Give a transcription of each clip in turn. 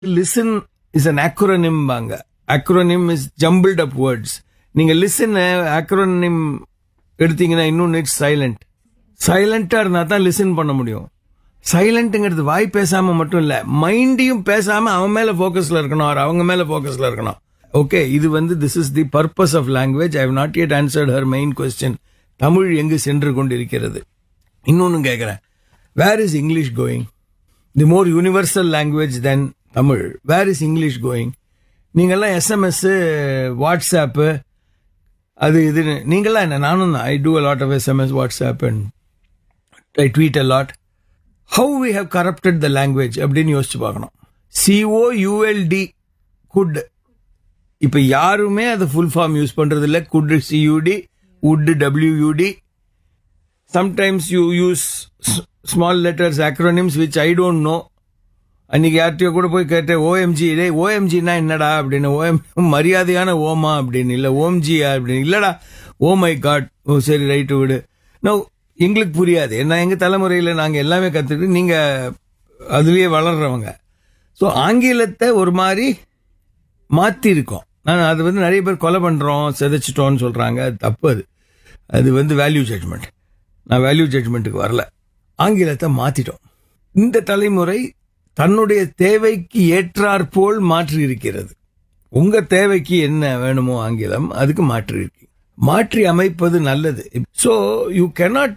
Listen is an acronym பாங்க. acronym is jumbled up words. நீங்க listen acronym எடுத்தீங்கன்னா இன்னும் இட்ஸ் சைலண்ட். சைலண்டா இருந்தா தான் லிசன் பண்ண முடியும். சைலண்ட்ங்கிறது வாய் பேசாம மட்டும் இல்ல, மைண்டையும் பேசாம அவன் மேல போக்கஸ்ல இருக்கணும், அவங்க மேல போக்கஸ்ல இருக்கணும். ஓகே, இது வந்து this is the purpose of language. I have not yet answered her main question. Tamil எங்கு சென்று கொண்டிருக்கிறது? இன்னொன்னு கேட்கிறேன், where is English going? The more universal language then Tamil. Where is English going? நீங்கெல்லாம் எஸ்எம்எஸ், வாட்ஸ்அப்பு, அது இதுன்னு நீங்களாம் என்ன, நானும் ஐ two a lot of SMS, WhatsApp and I tweet a lot. How we have corrupted the language அப்படின்னு யோசிச்சு பார்க்கணும். COULD could. இப்ப யாருமே அதை ஃபுல் ஃபார்ம் யூஸ் பண்றது இல்ல. could CUD, would WUD. Sometimes you use small letters, acronyms which I don't know. அன்னைக்கு யார்கிட்டயோ கூட போய் கேட்டேன், OMG. OMGனா என்னடா அப்படின்னு. மரியாதையான ஓமா அப்படின்னு இல்ல, ஓம்ஜியா அப்படின்னு இல்லடா, ஓ மை காட். ஓ சரி, ரைட்டு விடு. நோ, எங்களுக்கு புரியாது. என்ன, எங்க தலைமுறையில நாங்க எல்லாமே கத்துட்டு, நீங்க அதுலயே வளர்றவங்க. ஸோ ஆங்கிலத்தை ஒரு மாதிரி மாத்தி இருக்கோம். நான் அது வந்து நிறைய பேர் கொலை பண்றோம், செதைச்சிட்டோம்னு சொல்றாங்க. அது தப்பு. அது வந்து வேல்யூ ஜட்மெண்ட். நான் வேல்யூ ஜட்மெண்ட்டுக்கு வரல. ஆங்கிலத்தை மாத்திட்டோம். இந்த தலைமுறை தன்னுடைய தேவைக்கு ஏற்றாற்போல் மாற்றி இருக்கிறது. உங்க தேவைக்கு என்ன வேணுமோ ஆங்கிலம், அதுக்கு மாற்றி இருக்கு. மாற்றி அமைப்பது நல்லது. So you cannot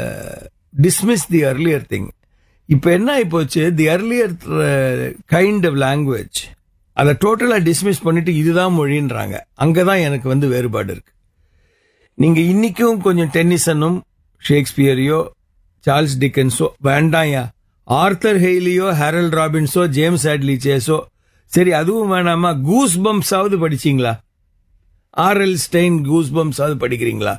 dismiss the earlier thing. இப்ப என்ன ஆயிப்போச்சு, தி earlier கைண்ட் ஆஃப் லாங்குவேஜ் அதை டோட்டலா டிஸ்மிஸ் பண்ணிட்டு இதுதான் மொழின்றாங்க. அங்கதான் எனக்கு வந்து வேறுபாடு இருக்கு. நீங்க இன்னைக்கும் கொஞ்சம் டென்னிசனும் ஷேக்ஸ்பியரையோ Charles டிக்கன்ஸோ வேண்டாயா, author ஹெய்லியோ Harold ராபின்ஸோ James Hadley சேஸோ சரி அதுவும் வேணாமா, கூஸ் பம்ப்ஸ் ஆவது படிச்சீங்களா? ஆர்எல் ஸ்டெயின் கூஸ் பம்ப்ஸ் ஆவது படிக்கிறீங்களா?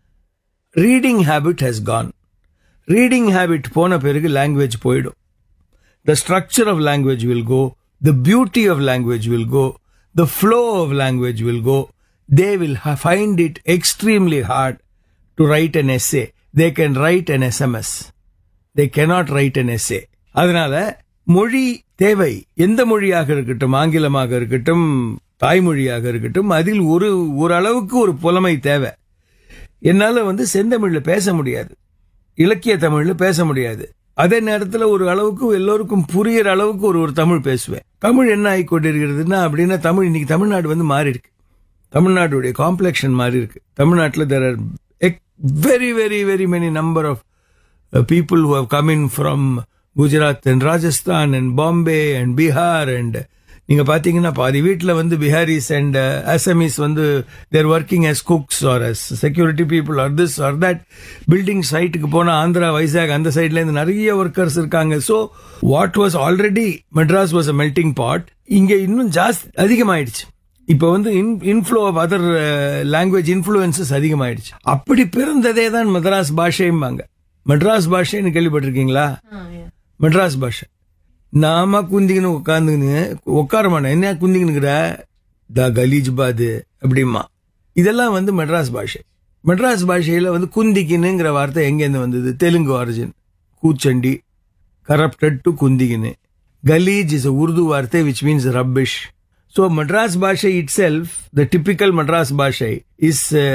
Reading habit has gone. Reading habit போன பிறகு லாங்குவேஜ் போயிடும். The structure of language will go, the beauty of language will go, the flow of language will go. They will find it extremely hard to write an essay. They can write an SMS. They cannot write an essay. அதனால மொழி தேவை. எந்த மொழியாக இருக்கட்டும், ஆங்கிலமாக இருக்கட்டும், தாய்மொழியாக இருக்கட்டும், அதில் ஒரு அளவுக்கு ஒரு புலமை தேவை. என்னால வந்து செந்தமிழ்ல பேச முடியாது, இலக்கிய தமிழ்ல பேச முடியாது. அதே நேரத்தில் ஒரு அளவுக்கு எல்லோருக்கும் புரியுற அளவுக்கு ஒரு தமிழ் பேசுவேன். தமிழ் என்ன ஆகிக்கொண்டிருக்கிறதுனா அப்படின்னா, தமிழ் இன்னைக்கு தமிழ்நாடு வந்து மாறி இருக்கு. தமிழ்நாட்டுடைய காம்ப்ளெக்ஷன் மாறி இருக்கு. தமிழ்நாட்டில் there are very very very many number of people who have come in from Gujarat and Rajasthan and Bombay and Bihar, and நீங்க பாத்தீங்கன்னா பாதி வீட்டில் வந்து பிஹாரிஸ் அண்ட் அசாமீஸ் வந்து தேர் working as cooks or as security people or this or that. Building சைட்டுக்கு போனா ஆந்திரா, வைசாக் அந்த சைட்ல இருந்து நிறைய ஒர்க்கர்ஸ் இருக்காங்க. So what was already Madras was a melting பாட், இங்க இன்னும் ஜாஸ்தி அதிகமாயிடுச்சு. இப்ப வந்து inflow of other language influences அதிகமாயிடுச்சு. அப்படி பிறந்ததே தான் மெட்ராஸ் பாஷைம்பாங்க. மெட்ராஸ் பாஷைன்னு கேள்விப்பட்டிருக்கீங்களா? மெட்ராஸ் பாஷை. நாம குந்திங்கன்னு உட்காந்துன்னு உட்கார மாட்டேன், என்ன குந்திங்கன்னுக்கிற த கலீஜ் பாது அப்படிமா. இதெல்லாம் வந்து மெட்ராஸ் பாஷை. மெட்ராஸ் பாஷையில வந்து குந்திக்கினுங்கிற வார்த்தை எங்கேருந்து வந்தது? Telugu origin. கூச்சண்டி, corrupted to குந்திக்கின்னு. Khaleej is Urdu வார்த்தை which means rubbish. So Madras Bhasha itself, the typical Madras Bhasha is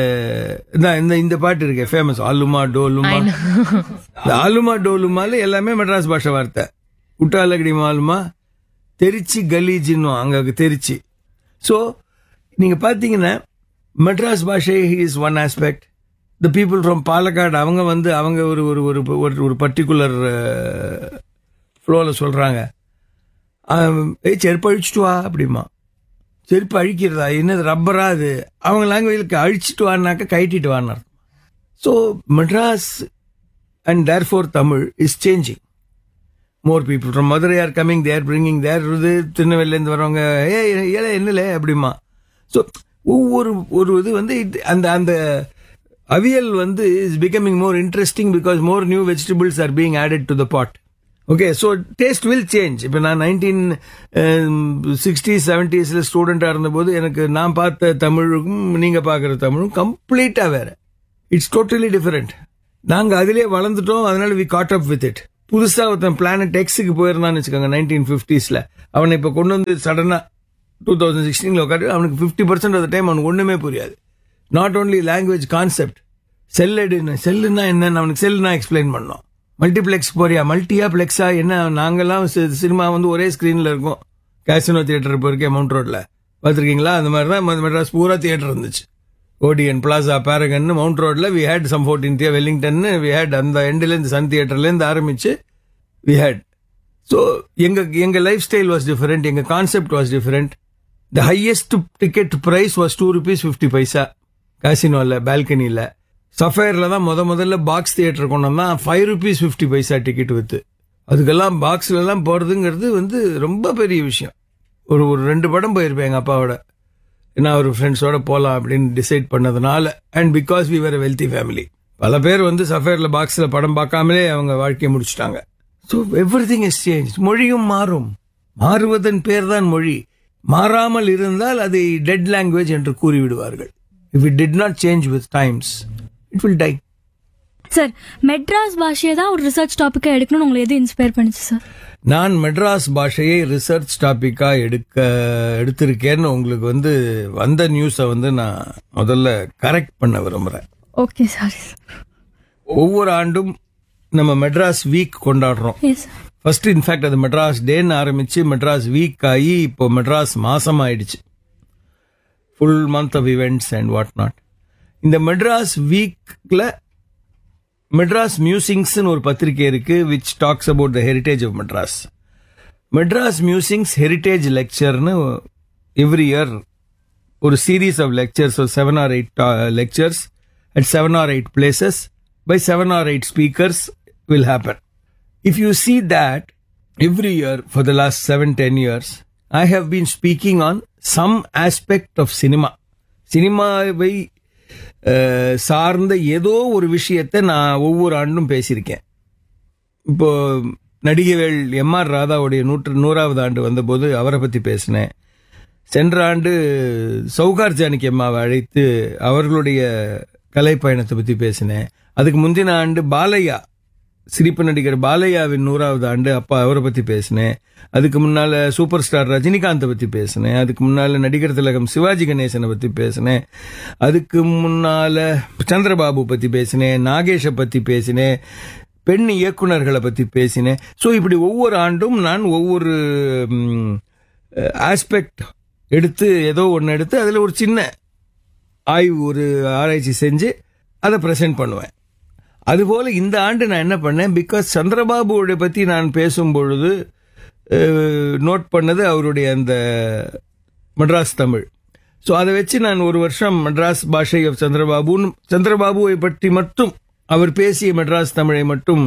இந்த பாட்டு இருக்கு ஃபேமஸ், ஆலுமா டோலுமா. ஆலுமா டோலுமால எல்லாமே மெட்ராஸ் பாஷை வார்த்தை. உட்டாலகடி மாலுமா, தெரிச்சி கலீஜின்னு அங்க தெரிச்சி. ஸோ நீங்க பாத்தீங்கன்னா மெட்ராஸ் பாஷை is one aspect. The people from Palakkad அவங்க ஒரு பர்டிகுலர் ஃப்ளோல சொல்றாங்க, செருப்பு அழிச்சிட்டு வா அப்படிமா. செருப்பு அழிக்கிறதா? என்னது ரப்பரா? அது அவங்க லாங்குவேஜ்ல அழிச்சிட்டு வானாக்க கைட்டிட்டு வான்னு. So Madras and therefore Tamil is changing. More people from Madurai are coming, there bringing தேர். திருநெல்வேலியிலேருந்து வரவங்க ஏழை என்னலே அப்படிமா. ஸோ ஒவ்வொரு இது வந்து அந்த அந்த அவியல் வந்து is becoming more interesting because more new vegetables are being added to the pot. Okay, so taste will change. இப்போ நான் 1960s 70s ஸ்டூடெண்டா இருந்தபோது எனக்கு நான் பார்த்த தமிழுக்கும் நீங்க பார்க்குற தமிழும் கம்ப்ளீட்டா வேற. It's totally different. நாங்க அதிலே வளர்ந்துட்டோம், அதனால we got up with it. புதுசா ஒருத்தன் பிளானட் எக்ஸுக்கு போயிருந்தான்னு வச்சுக்கோங்க 1950s அவனை இப்ப கொண்டு வந்து சடனா 2016 உட்காந்து அவனுக்கு 50% ஆஃப் த டைம் அவனுக்கு ஒண்ணுமே புரியாது. Not only language concept. செல்லுன்னா என்னன்னு அவனுக்கு செல்லுனா எக்ஸ்பிளைன் பண்ணோம். மல்டிபிளெக்ஸ் போறியா, மல்டியா பிளெக்ஸா என்ன? நாங்கெல்லாம் சினிமா வந்து ஒரே ஸ்கிரீன்ல இருக்கும். கேசினோ தியேட்டர் இப்போ இருக்கே மவுண்ட் ரோட்ல பார்த்துருக்கீங்களா? அந்த மாதிரி தான் மெட்ராஸ் பூரா தியேட்டர் இருந்துச்சு. ஓடியன், பிளாசா, பேரகன், மவுண்ட் ரோட்ல we had some 14th Wellington, we had அந்த எண்ட்லேருந்து சன் தியேட்டர்லேருந்து ஆரம்பிச்சு வி ஹேட். ஸோ எங்க லைஃப் ஸ்டைல் வாஸ் டிஃபரெண்ட், எங்க concept was different. The highest ticket price was ₹2.50 காசினோல பால்கனியில். சஃபயர்ல தான் முதல்ல பாக்ஸ் தியேட்டர் கொண்டு வந்தா ₹5.50 டிக்கெட் வித்து. அதுக்கெல்லாம் பாக்ஸ்ல எல்லாம் போறதுங்கிறது வந்து ரொம்ப பெரிய விஷயம். ஒரு 2 படம் போயிருப்பேன் எங்க அப்பாவோட. நான் ஒரு ஃப்ரெண்ட்ஸோட போலாம் அப்படின்னு டிசைட் பண்ணதுனால, and because we were wealthy family. பல பேர் வந்து சஃபயர்ல பாக்ஸ்ல படம் பார்க்காமலே அவங்க வாழ்க்கையை முடிச்சுட்டாங்க. So everything is change. மொழியும் மாறும். மாறுவதன் பேர் தான் மொழி. மாறாமல் இருந்தால் அதை டெட் லாங்குவேஜ் என்று கூறிவிடுவார்கள். If it did not change with times it will tie. Sir, Madras பாஷையை தான் ஒரு ரிசர்ச் டாபிக்கா எடுக்கணும்னு உங்களை எது இன்ஸ்பயர் பண்ணுச்சு சார்? நான் மெட்ராஸ் பாஷையை ரிசர்ச் டாபிக்கா எடுத்திருக்கேன்னு உங்களுக்கு வந்து வந்த நியூஸை வந்து நான் முதல்ல கரெக்ட் பண்ண விரும்புறேன். Okay sir. ஒவ்வொரு ஆண்டும் நம்ம மெட்ராஸ் வீக் கொண்டாடுறோம். ஃபர்ஸ்ட் இன்ஃபேக்ட் அது மெட்ராஸ் டேன்னு ஆரம்பிச்சு மெட்ராஸ் வீக் ஆகி இப்போ மெட்ராஸ் மாசம் ஆயிடுச்சு. Full month of events and what not. இந்த மெட்ராஸ் வீக்ல மெட்ராஸ் மியூசிங்ஸ்னு ஒரு பத்திரிகை இருக்கு, which talks about the heritage of Madras. Madras musings heritage லெக்சர்னு every year ஒரு series of lectures, 7 or 8 lectures at 7 or 8 places by 7 or 8 speakers will happen. If you see that every year for the last 7-10 years, I have been speaking on some aspect of cinema. சினிமாவை சார்ந்த ஏதோ ஒரு விஷயத்தை நான் ஒவ்வொரு ஆண்டும் பேசியிருக்கேன். இப்போ நடிகைகள் எம்ஆர் ராதாவுடைய 100வது ஆண்டு வந்தபோது அவரை பற்றி பேசினேன். சென்ற ஆண்டு சௌகார் ஜானகி அம்மாவை அழைத்து அவர்களுடைய கலை பயணத்தை பற்றி பேசினேன். அதுக்கு முந்தின ஆண்டு பாலையா, சிரிப்பு நடிகர் பாலையாவின் 100வது ஆண்டு, அப்பா அவரை பற்றி பேசினேன். அதுக்கு முன்னால சூப்பர் ஸ்டார் ரஜினிகாந்தை பற்றி பேசினேன். அதுக்கு முன்னால நடிகர் திலகம் சிவாஜி கணேசனை பற்றி பேசினேன். அதுக்கு முன்னால சந்திரபாபு பற்றி பேசினேன். நாகேஷை பற்றி பேசினேன். பெண் இயக்குனர்களை பற்றி பேசினேன். ஸோ இப்படி ஒவ்வொரு ஆண்டும் நான் ஒவ்வொரு ஆஸ்பெக்ட் எடுத்து ஏதோ ஒன்று எடுத்து அதில் ஒரு சின்ன ஆய்வு, ஒரு ஆராய்ச்சி செஞ்சு அதை ப்ரெசென்ட் பண்ணுவேன். அதுபோல இந்த ஆண்டு நான் என்ன பண்ணேன், பிகாஸ் சந்திரபாபுவோட பற்றி நான் பேசும்பொழுது நோட் பண்ணது அவருடைய அந்த மெட்ராஸ் தமிழ். ஸோ அதை வச்சு நான் ஒரு வருஷம் மெட்ராஸ் பாஷை ஆஃப் சந்திரபாபுவை பற்றி மட்டும், அவர் பேசிய மெட்ராஸ் தமிழை மட்டும்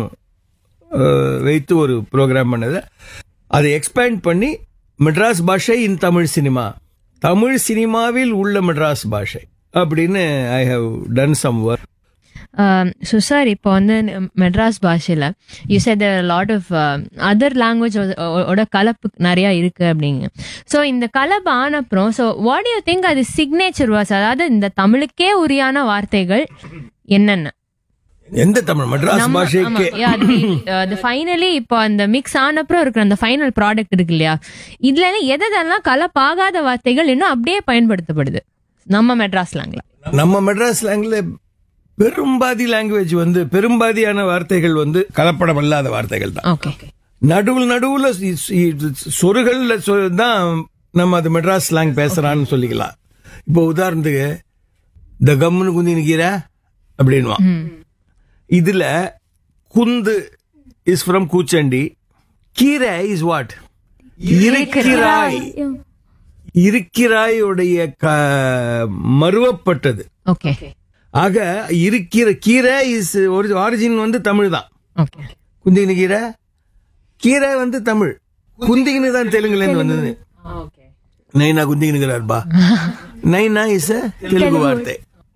வைத்து ஒரு ப்ரோக்ராம் பண்ணது. அதை எக்ஸ்பேண்ட் பண்ணி மெட்ராஸ் பாஷை இன் தமிழ் சினிமா, தமிழ் சினிமாவில் உள்ள மெட்ராஸ் பாஷை அப்படின்னு I have done some work. So sir, இப்போ வந்து மெட்ராஸ் பாஷையில் you said there lot of other language ஓட கலப்பு நிறையா இருக்கு அப்படிங்க. ஸோ இந்த கலப்பு ஆனப்புறம், ஸோ வாட் யூ திங்க் அது சிக்னேச்சர் வாஸ், அதாவது இந்த தமிழுக்கே உரியான வார்த்தைகள் என்னென்ன? எந்த தமிழ் மெட்ராஸ் பாஷைக்கு ஃபைனலி இப்போ அந்த மிக்ஸ் ஆனப்புறம் இருக்கிற அந்த ஃபைனல் ப்ராடக்ட் இருக்கு இல்லையா, இதுல எதெல்லாம் கலப்பாகாத வார்த்தைகள் இன்னும் அப்படியே பயன்படுத்தப்படுது நம்ம மெட்ராஸ் ஸ்லாங்ல? நம்ம மெட்ராஸ் ஸ்லாங்ல பெரும்பாதி லாங்குவேஜ் வந்து, பெரும்பாதியான வார்த்தைகள் வந்து கலப்படம் இல்லாத வார்த்தைகள் தான். நடுவுல சொருகள்ல தான் நம்ம அது மெட்ராஸ் ஸ்லாங் பேசுறான்னு சொல்லிக்கலாம். இப்போ உதாரணத்துக்கு த கம்னு குந்தி நிக்கிற அப்படின்வான். இதுல குந்து இஸ் ஃப்ரம் கூச்சண்டி, கீரை இஸ் வாட், இருக்கிறாய். இருக்கிறாயுடைய மறுவப்பட்டது. ஓகே. ஆக இருக்கிற கீரை இஸ் ஆரிஜின் வந்து தமிழ் தான். குந்திகின கீரை, கீரை வந்து தமிழ், குந்திகினு தான் தெலுங்குல இருந்து வந்தது. நைனா குந்திகினுங்கிறார்பா. நைனா இஸ் தெலுங்கு வார்த்தை.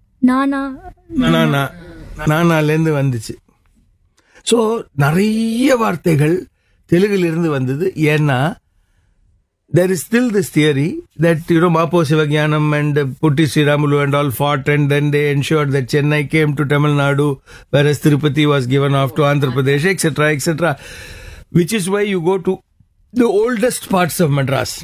நானால இருந்து வந்துச்சு. சோ நிறைய வார்த்தைகள் தெலுங்குல இருந்து வந்தது. ஏன்னா there is still this theory that, Mapo Sivagyanam and Putti Sriramulu and all fought, and then they ensured that Chennai came to Tamil Nadu, whereas Tirupati was given off to Andhra Pradesh, etc. Which is why you go to the oldest parts of Madras.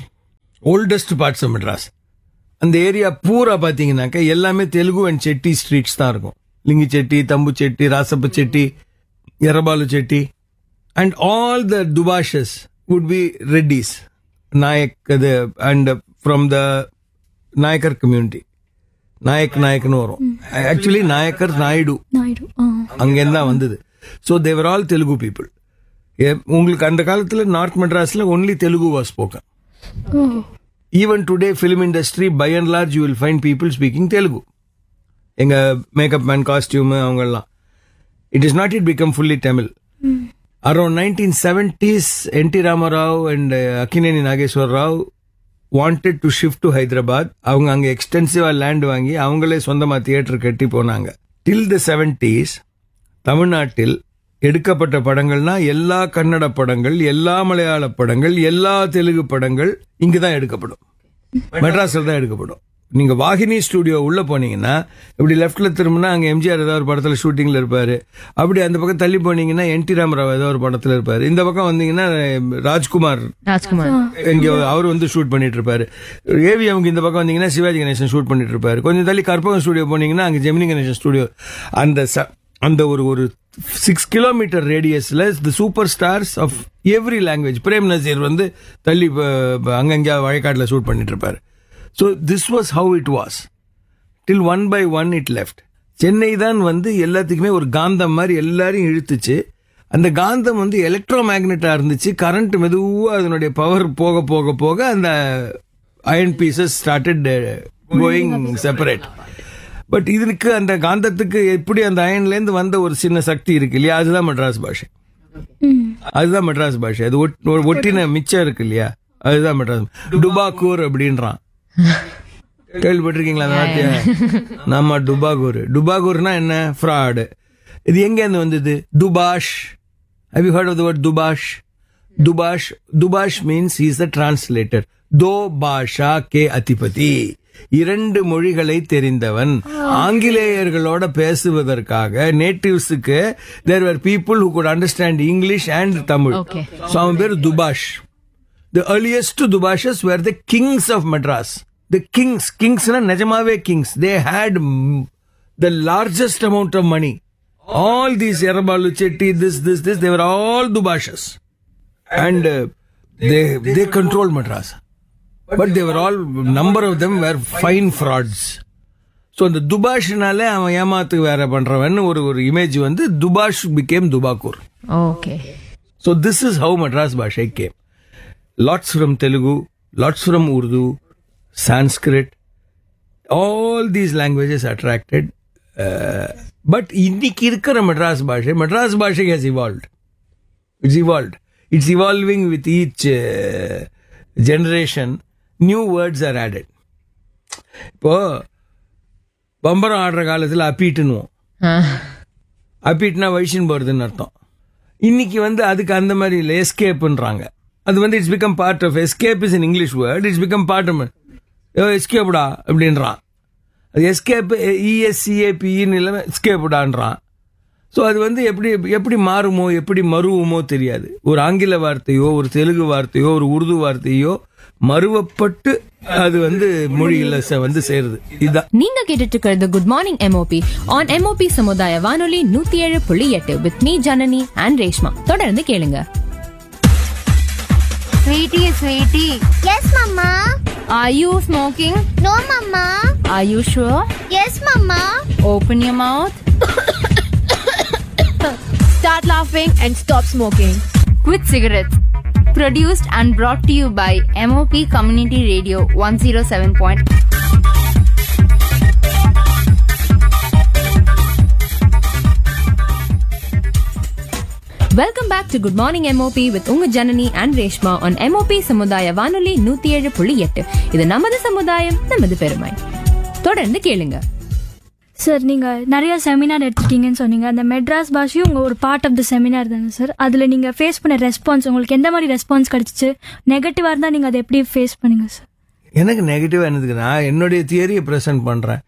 அந்த area பூரா பாத்தீங்கன்னாக்க எல்லாமே Telugu and Shetty streets தான் இருக்கும். லிங்கி செட்டி, தம்பு Shetty, Rasappa Shetty, Erapalu Shetty, and all the dubashes would be Reddys, Nayak, and from the Nayakar community. நாயக்னு வரும். Actually Nayakkar Naidu அங்கேருந்தா வந்தது. So தேவர் all Telugu people. உங்களுக்கு அந்த காலத்துல நார்த் மெட்ராஸ்ல only Telugu was spoken. Even today film industry by and large you will find people speaking Telugu. எங்க makeup man, costume, அவங்கெல்லாம். It is not it become fully Tamil. Around 1970s, N.T. Ramarao and Akkineni Nageshwar Rao wanted to shift to Hyderabad. அவங்க அங்க எக்ஸ்டென்சிவா land வாங்கி அவங்களே சொந்தமா theatre கட்டி போனாங்க. Till the 70s, தமிழ்நாட்டில் எடுக்கப்பட்ட படங்கள்னா எல்லா கன்னட படங்கள், எல்லா மலையாள படங்கள், எல்லா தெலுங்கு படங்கள் இங்குதான் எடுக்கப்படும். மெட்ராஸ்ல தான் எடுக்கப்படும். நீங்க வாகினி ஸ்டுடியோ உள்ள போனீங்கன்னா இப்படி லெப்ட்ல திரும்பினா அங்க எம்ஜிஆர் ஏதாவது ஒரு படத்துல ஷூட்டிங்ல இருப்பாரு. அப்படி அந்த பக்கம் தள்ளி போனீங்கன்னா என்.டி. ராமராவ் ஏதாவது ஒரு படத்துல இருப்பாரு. இந்த பக்கம் வந்தீங்கன்னா ராஜ்குமார் எங்க அவர் வந்து ஷூட் பண்ணிட்டு இருப்பாரு. ஏவிஎம்க்கு இந்த பக்கம் வந்தீங்கன்னா சிவாஜி கணேசன் ஷூட் பண்ணிட்டு இருப்பாரு. கொஞ்சம் தள்ளி கற்பகம் ஸ்டுடியோ போனீங்கன்னா அங்க ஜெமினி கணேசன் ஸ்டுடியோ. அந்த ஒரு 6 kilometre ரேடியஸ்ல the super stars of every language. Frame Nazeer வந்து தள்ளி அங்கங்க வயக்காட்டுல ஷூட் பண்ணிட்டு இருப்பாரு. So this was how it was. Till one by one it left. Chennai தான் வந்து எல்லாத்துக்குமே ஒரு காந்தம் மாதிரி எல்லாரையும் இழுத்துச்சு. அந்த காந்தம் வந்து எலக்ட்ரோ மேக்னெட்டா இருந்துச்சு. கரண்ட் மெதுவா அதனுடைய பவர் போக போக போக அந்த iron pieces started going separate. But இதுக்கு அந்த காந்தத்துக்கு எப்படி அந்த அயன்ல இருந்து வந்த ஒரு சின்ன சக்தி இருக்கு இல்லையா, அதுதான் மெட்ராஸ் பாஷை. அது ஒட்டின மிச்சம் இருக்கு இல்லையா, அதுதான் மெட்ராஸ். டுபாக்கூர் அப்படின்றான், கேள்விப்பட்டிருக்கீங்களா அந்த வார்த்தையா? நம்ம டுபாகூர்னா என்ன? ஃப்ராடு. இது எங்க இருந்து வந்தது? Dubash. Have you heard of the word dubash? Dubash means he is the translator. Do Basha K அதிபதி. 2 மொழிகளை தெரிந்தவன். ஆங்கிலேயர்களோட பேசுவதற்காக நேட்டிவ்ஸுக்கு there were people who could understand English and Tamil. So அவன் பேர் dubash. The earliest Dubashas were the kings of Madras. The kings na Najamave kings. They had the largest amount of money. All these Yarabalu Chetty, this, they were all Dubashas. And they controlled Madras. But they were all, number of them were fine frauds. So the Dubashனாலே அவன் ஏமாத்து வேற பண்றவன் ஒரு image வந்து Dubash became Dubakur. Okay. So this is how Madras Bhasha came. Lots from Telugu, lots from Urdu, Sanskrit, all these languages attracted. But இன்னைக்கு இருக்கிற Madras Bhasha has evolved. It's evolving with each generation. New words are added. இப்போ பம்பரம் ஆடுற காலத்தில் அப்பீட்டுன்னுவோம். அப்பீட்னா வைஷன் போறதுன்னு அர்த்தம். இன்னைக்கு வந்து அதுக்கு அந்த மாதிரி இல்லை, எஸ்கேப்ன்றாங்க. அது வந்து it's become part of escape is in English word. It's become part of எஸ்கேப்டா அப்படின்றான். அது எஸ்கேப் ESCAPன்னு இல்லாம எஸ்கேப்டான்றான். ஸோ அது வந்து எப்படி மாறுமோ எப்படி மறுவுமோ தெரியாது. ஒரு ஆங்கில வார்த்தையோ ஒரு தெலுங்கு வார்த்தையோ ஒரு உருது வார்த்தையோ மறுவப்பட்டு அது வந்து மொழியில வந்து சேருது. இதுதான் நீங்க கேட்டுட்டு இருக்கிறது good morning MOP on MOP சமுதாய வானொலி 107.8 with me Janani and Reshma. தொடர்ந்து கேளுங்க. Sweetie. Yes, Mama. Are you smoking? No, Mama. Are you sure? Yes, Mama. Open your mouth. Start laughing and stop smoking. Quit cigarettes. Produced and brought to you by MOP Community Radio 107. Welcome back to good morning MOP with உங்க Janani and Reshma on MOP சமுதாய வானொலி 107.8. இது நமது சமுதாயம், நமது பெருமை. தொடர்ந்து கேளுங்க. சார் நீங்கள் நிறைய செமினார் எடுத்துருக்கீங்கன்னு சொன்னீங்க. அந்த மெட்ராஸ் பாஷையும் உங்கள் ஒரு பார்ட் ஆஃப் த செமினார் தானே சார்? அதில் நீங்கள் ஃபேஸ் பண்ண ரெஸ்பான்ஸ், உங்களுக்கு எந்த மாதிரி ரெஸ்பான்ஸ் கிடச்சிச்சு? நெகட்டிவாக இருந்தால் நீங்கள் அதை எப்படி ஃபேஸ் பண்ணீங்க சார்? எனக்கு நெகட்டிவாக என்னதுக்கு, நான் என்னுடைய தியரியை ப்ரெசென்ட் பண்ணுறேன்.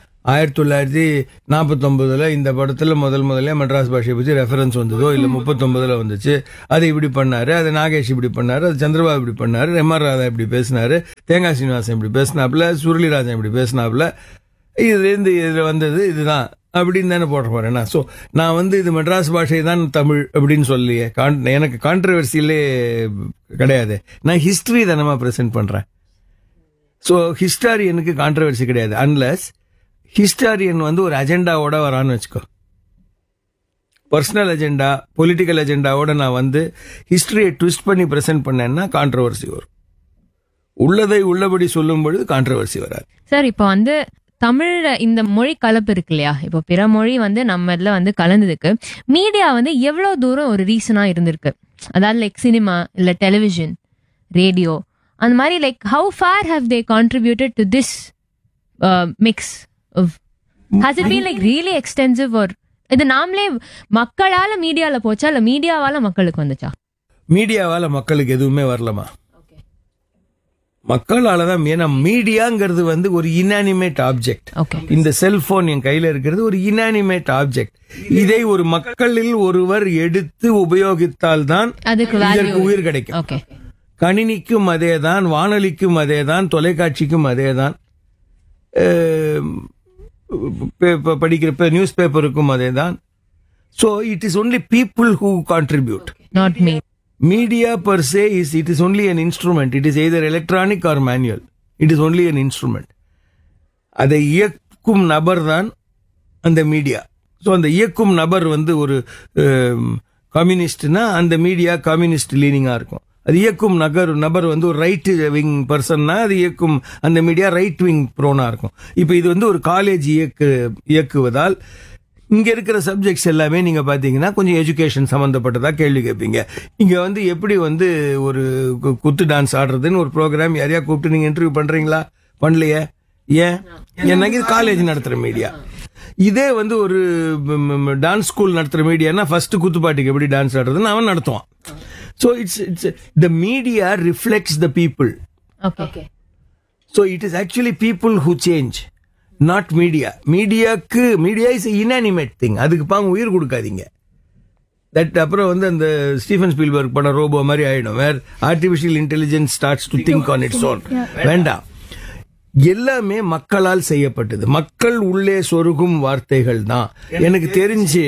1949 இந்த படத்தில் முதல்ல மெட்ராஸ் பாஷையை பற்றி ரெஃபரன்ஸ் வந்ததோ இல்லை 39 வந்துச்சு. அதை இப்படி பண்ணாரு, அது நாகேஷ் இப்படி பண்ணாரு, அது சந்திரபாபு இப்படி பண்ணாரு, எம்ஆர் ராதா இப்படி பேசினாரு, தேங்காய் சீனிவாசன் இப்படி பேசினாப்புல, சுருளிராஜன் இப்படி பேசினாப்புல, இதுலேருந்து இதில் வந்தது இதுதான் அப்படின்னு தானே போட போறேன். ஸோ நான் இது மெட்ராஸ் பாஷை தான் தமிழ் அப்படின்னு சொல்லியே, எனக்கு கான்ட்ரவர்சியிலே கிடையாது. நான் ஹிஸ்டரி தானமா ப்ரெசென்ட் பண்ணுறேன். ஸோ ஹிஸ்டாரியனுக்கு கான்ட்ரவர்சி கிடையாது, அன்லஸ் ஹிஸ்டாரியன் ஒரு அஜெண்டாவோட வரான்னு வச்சுக்கோ. பர்சனல் அஜெண்டா, பொலிட்டிக்கல் அஜெண்டாவோட நான் ஹிஸ்டரியை ட்விஸ்ட் பண்ணி ப்ரெசென்ட் பண்ணேன்னா கான்ட்ரவர்சி வரும். உள்ளதை உள்ளபடி சொல்லும் பொழுது கான்ட்ரவர்சி வராது. சார், இப்போ தமிழ்ல இந்த மொழி கலப்பு இருக்கு இல்லையா, இப்போ பிற மொழி நம்ம இதுல கலந்ததுக்கு மீடியா எவ்வளவு தூரம் ஒரு ரீசனா இருந்திருக்கு? அதாவது லைக் சினிமா இல்ல டெலிவிஷன், ரேடியோ, அந்த மாதிரி like how for have they contributed to this mix of has it been like really extensive or இது நாமளே மக்களால மீடியால போச்சா இல்ல மீடியாவால மக்களுக்கு வந்துச்சா? மீடியாவால மக்களுக்கு எதுவுமே வரலமா, மக்களால தான். ஏன்னா மீடியாங்கிறது ஒரு இனானிமேட் ஆப்ஜெக்ட். இந்த செல்போன் என் கையில இருக்கிறது ஒரு இனானிமேட் ஆப்ஜெக்ட். இதை ஒரு மக்களில் ஒருவர் எடுத்து உபயோகித்தால் தான் இதற்கு உயிர் கிடைக்கும். கணினிக்கும் அதேதான், வானொலிக்கும் அதேதான், தொலைக்காட்சிக்கும் அதேதான், படிக்கிற நியூஸ் பேப்பருக்கும் அதேதான். So it is only people who contribute, not me. Media per se it is only an instrument. It is either electronic or manual. It is only an instrument. அதை இயக்கும் நபர் தான் அந்த மீடியா. ஸோ அந்த இயக்கும் நபர் ஒரு கம்யூனிஸ்ட்னா அந்த மீடியா கம்யூனிஸ்ட் லீனிங்கா இருக்கும். அது இயக்கும் நபர் ஒரு ரைட் விங் பர்சன்னா அது இயக்கும் அந்த மீடியா ரைட் விங் ப்ரோனா இருக்கும். இப்போ இது ஒரு காலேஜ் இயக்குவதால் இங்க இருக்கிற சப்ஜெக்ட்ஸ் எல்லாமே நீங்க பாத்தீங்கன்னா கொஞ்சம் எஜுகேஷன் சம்பந்தப்பட்டதா கேள்வி கேட்பீங்க. இங்க எப்படி ஒரு குத்து டான்ஸ் ஆடுறதுன்னு ஒரு ப்ரோக்ராம் யாரையா கூப்பிட்டு நீங்க இன்டர்வியூ பண்றீங்களா? பண்ணலையே. ஏன்? எனக்கு இது காலேஜ் நடத்துற மீடியா. இதே ஒரு டான்ஸ் ஸ்கூல் நடத்துற மீடியானா ஃபர்ஸ்ட் குத்துப்பாட்டுக்கு எப்படி டான்ஸ் ஆடுறதுன்னு அவன் நடத்துவான். So it's the media reflects the people. Okay. So it is actually people who change, not media. Media is an inanimate thing. அதுக்கு பாங்க உயிர் கொடுக்காதீங்க. தட் அப்புறம் அந்த ஸ்டீஃபன் ஸ்பீல்பர்க் படம் ரோபோ மாதிரி ஆயிடும், வேர் artificial intelligence starts to think on its own. வேண்டாம், எல்லாமே மக்களால் செய்யப்பட்டது. மக்கள் உள்ளே சொருகும் வார்த்தைகள் தான். எனக்கு தெரிஞ்சு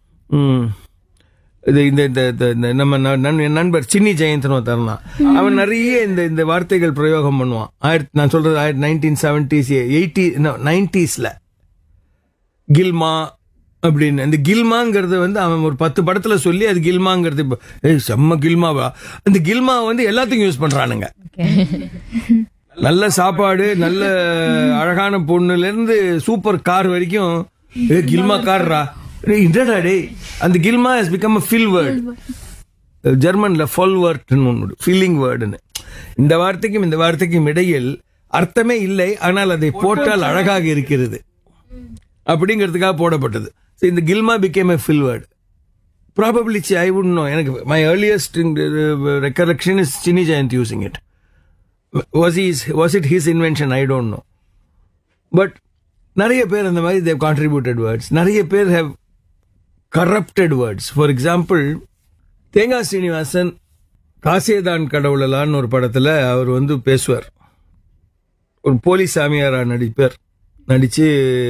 நம்ம நண்பர் சின்னி ஜெயந்தன் தரலாம், அவன் நிறைய இந்த வார்த்தைகள் பிரயோகம் பண்ணுவான். நான் சொல்றது 1970s 90s கில்மா அப்படின்னு. அந்த கில்மாங்கிறது அவன் ஒரு 10 படத்துல சொல்லி அது கில்மாங்கிறது செம்ம கில்மாவா. அந்த கில்மா எல்லாத்துக்கும் யூஸ் பண்றானுங்க. நல்ல சாப்பாடு, நல்ல அழகான பொண்ணுல இருந்து சூப்பர் கார் வரைக்கும் கில்மா கார்ரா. அந்த கில்மா has become a fill word. ஜெர்மன்ல ஃபொல் word, feeling வேர்டுன்னு. இந்த வார்த்தைக்கும் இந்த வார்த்தைக்கும் இடையில் அர்த்தமே இல்லை, ஆனால் அதை போட்டால் அழகாக இருக்கிறது அப்படிங்கிறதுக்காக போடப்பட்டது. இந்த கில்மா became a fill word. Probably I wouldn't know. எனக்கு my earliest recollection is Chinni Jayant using it. Was it his invention? I don't know. But நிறைய பேர் அந்த மாதிரி they have contributed words. நிறைய பேர் have corrupted words. For example, தேங்காய் சீனிவாசன் காசேதான் கடவுளலான்னு ஒரு படத்துல அவர் பேசுவார். ஒரு போலீஸ் சாமியாரா நடிச்சு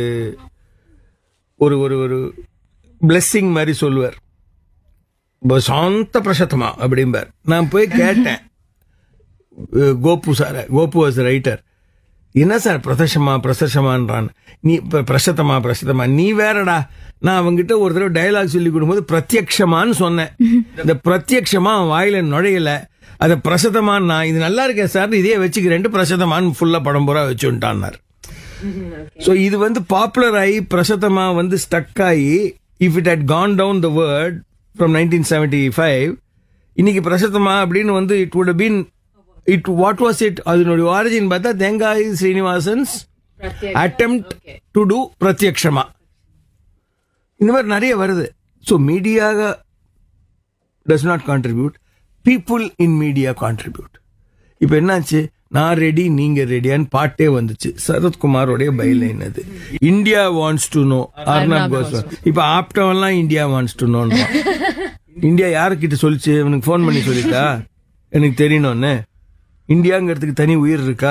ஒரு ஒரு பிளெஸ்ஸிங் மாதிரி சொல்லுவார். சாந்த பிரசத்தமா அப்படிம்பார். நான் போய் கேட்டேன் கோபு வாஸ் ரைட்டர், என்ன சார் பிரசமான்றான், நீ பிரசத்தமா நீ வேறடா. நான் அவங்கிட்ட ஒரு தடவை டயலாக் சொல்லி கொடுக்கும்போது பிரத்யக்ஷமான்னு சொன்னேன். இந்த பிரத்யக்ஷமா வாயில நுழையல, அதை பிரசதமான் நான் இது நல்லா இருக்கேன் சார் இதே வச்சுக்கிறேன் பிரசதமான் ஃபுல்லா படம் பூரா வச்சுட்டான்னார். ஸோ இது பாப்புலர் ஆகி பிரசதமா ஸ்டக் ஆகி, if it had gone down the word from 1975, இன்னைக்கு பிரசதமா அப்படின்னு it would been it what was it. அதனுடைய ஆரிஜின் பார்த்தா தேங்காய் ஸ்ரீனிவாசன்ஸ் அட்டெம்ப்ட் டு டூ பிரத்யக்ஷமா. இந்த மாதிரி நிறைய வருது. So media does not contribute, people in media contribute. இப்போ என்னாச்சு, நான் ரெடி நீங்க ரெடியான்னு பாட்டே வந்துச்சு. சரத்குமாரோடைய பைலைன் அது. India wants to know Arnab Goswami. இப்ப ஆப்டவெல்லாம் India wants to know. India யாருக்கிட்ட சொல்லிச்சு? அவனுக்கு போன் பண்ணி சொல்லிட்டா எனக்கு தெரியணும்னு? இந்தியாங்கிறதுக்கு தனி உயிர் இருக்கா?